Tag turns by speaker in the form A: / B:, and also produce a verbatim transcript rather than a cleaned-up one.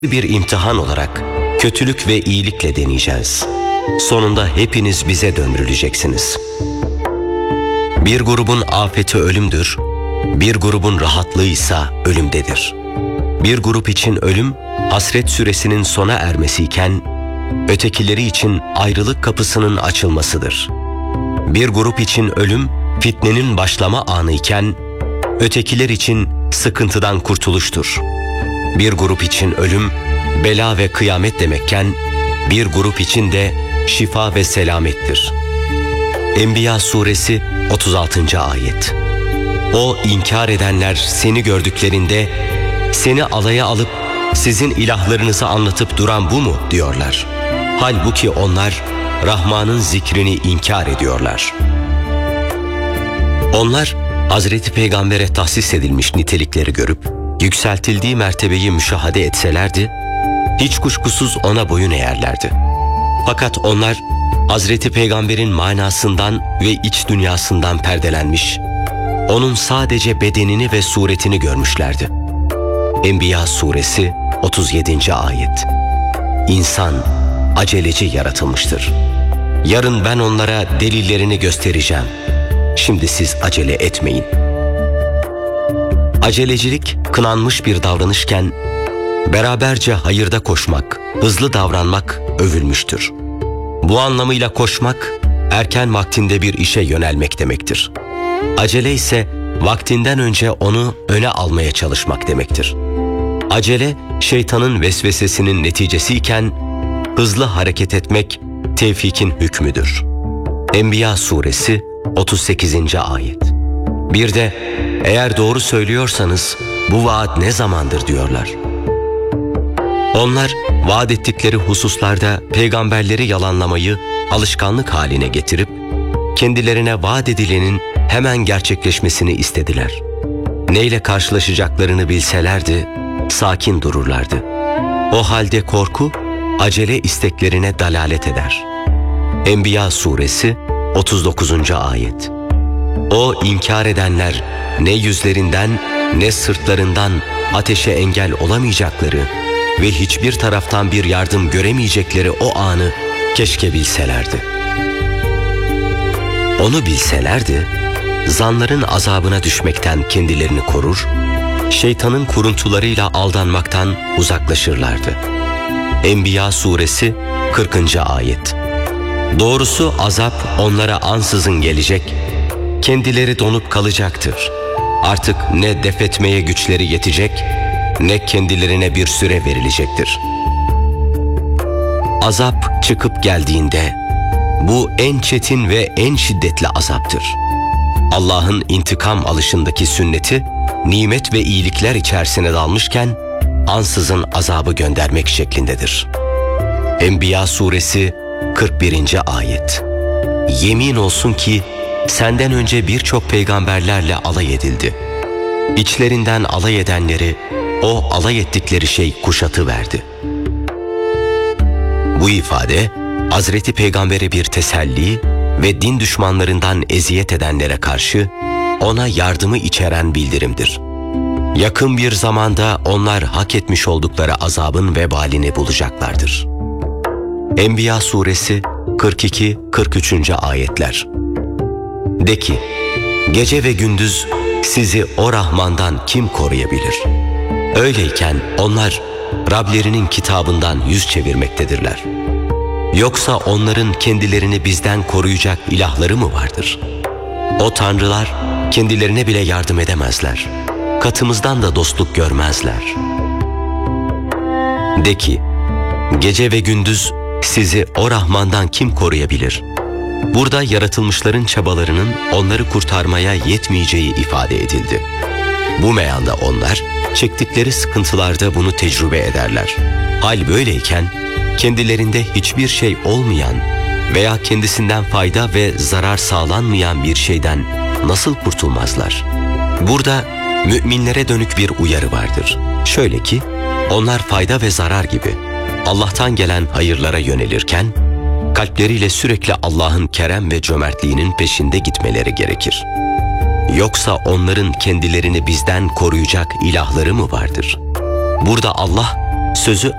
A: Bir imtihan olarak kötülük ve iyilikle deneyeceğiz. Sonunda hepiniz bize döndürüleceksiniz. Bir grubun afeti ölümdür, bir grubun rahatlığı ise ölümdedir. Bir grup için ölüm, hasret süresinin sona ermesiyken, ötekileri için ayrılık kapısının açılmasıdır. Bir grup için ölüm, fitnenin başlama anı iken, ötekiler için sıkıntıdan kurtuluştur. Bir grup için ölüm, bela ve kıyamet demekken, bir grup için de şifa ve selamettir. Enbiya suresi otuz altıncı ayet. O inkar edenler seni gördüklerinde, seni alaya alıp sizin ilahlarınızı anlatıp duran bu mu diyorlar. Halbuki onlar Rahman'ın zikrini inkar ediyorlar. Onlar Hazreti Peygamber'e tahsis edilmiş nitelikleri görüp, yükseltildiği mertebeyi müşahede etselerdi, hiç kuşkusuz ona boyun eğerlerdi. Fakat onlar Hazreti Peygamber'in manasından ve iç dünyasından perdelenmiş, onun sadece bedenini ve suretini görmüşlerdi. Enbiya suresi otuz yedinci ayet. İnsan aceleci yaratılmıştır. Yarın ben onlara delillerini göstereceğim. Şimdi siz acele etmeyin. Acelecilik kınanmış bir davranışken, beraberce hayırda koşmak, hızlı davranmak övülmüştür. Bu anlamıyla koşmak, erken vaktinde bir işe yönelmek demektir. Acele ise vaktinden önce onu öne almaya çalışmak demektir. Acele, şeytanın vesvesesinin neticesiyken, hızlı hareket etmek tevfikin hükmüdür. Enbiya suresi otuz sekizinci ayet. Bir de eğer doğru söylüyorsanız bu vaat ne zamandır diyorlar. Onlar vaat ettikleri hususlarda peygamberleri yalanlamayı alışkanlık haline getirip kendilerine vaat edilenin hemen gerçekleşmesini istediler. Neyle karşılaşacaklarını bilselerdi sakin dururlardı. O halde korku acele isteklerine dalalet eder. Enbiya suresi otuz dokuzuncu ayet. O inkar edenler ne yüzlerinden ne sırtlarından ateşe engel olamayacakları ve hiçbir taraftan bir yardım göremeyecekleri o anı keşke bilselerdi. Onu bilselerdi, zanların azabına düşmekten kendilerini korur, şeytanın kuruntularıyla aldanmaktan uzaklaşırlardı. Enbiya suresi kırkıncı ayet. Doğrusu azap onlara ansızın gelecek, kendileri donup kalacaktır. Artık ne def etmeye güçleri yetecek, ne kendilerine bir süre verilecektir. Azap çıkıp geldiğinde, bu en çetin ve en şiddetli azaptır. Allah'ın intikam alışındaki sünneti, nimet ve iyilikler içerisine dalmışken, ansızın azabı göndermek şeklindedir. Enbiya suresi kırk birinci ayet. Yemin olsun ki, senden önce birçok peygamberlerle alay edildi. İçlerinden alay edenleri, o alay ettikleri şey kuşatıverdi. Bu ifade, Hazreti Peygamber'e bir teselli ve din düşmanlarından eziyet edenlere karşı ona yardımı içeren bildirimdir. Yakın bir zamanda onlar hak etmiş oldukları azabın vebalini bulacaklardır. Enbiya suresi kırk iki kırk üçüncü ayetler. De ki, gece ve gündüz sizi o Rahman'dan kim koruyabilir? Öyleyken onlar Rablerinin kitabından yüz çevirmektedirler. Yoksa onların kendilerini bizden koruyacak ilahları mı vardır? O tanrılar kendilerine bile yardım edemezler. Katımızdan da dostluk görmezler. De ki, gece ve gündüz sizi o Rahman'dan kim koruyabilir? Burada yaratılmışların çabalarının onları kurtarmaya yetmeyeceği ifade edildi. Bu meyanda onlar çektikleri sıkıntılarda bunu tecrübe ederler. Hal böyleyken kendilerinde hiçbir şey olmayan veya kendisinden fayda ve zarar sağlanmayan bir şeyden nasıl kurtulmazlar? Burada müminlere dönük bir uyarı vardır. Şöyle ki, onlar fayda ve zarar gibi Allah'tan gelen hayırlara yönelirken, kalpleriyle sürekli Allah'ın kerem ve cömertliğinin peşinde gitmeleri gerekir. Yoksa onların kendilerini bizden koruyacak ilahları mı vardır? Burada Allah Sözü